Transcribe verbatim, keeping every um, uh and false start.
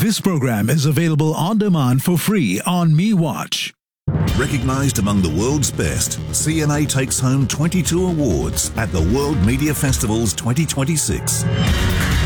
This program is available on demand for free on MeWatch. Recognised among the world's best, C N A takes home twenty-two awards at the World Media Festival's twenty twenty-six.